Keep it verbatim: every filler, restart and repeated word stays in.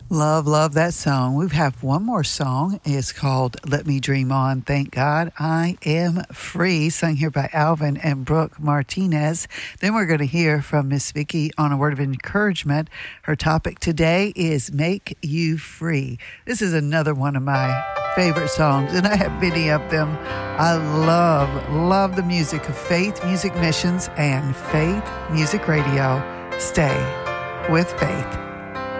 Love, love that song. We have one more song. It's called Let Me Dream On. Thank God I Am Free, sung here by Alvin and Brooke Martinez. Then we're going to hear from Miss Vicki on a word of encouragement. Her topic today is Make You Free. This is another one of my favorite songs, and I have many of them. I love, love the music of Faith Music Missions and Faith Music Radio. Stay with Faith.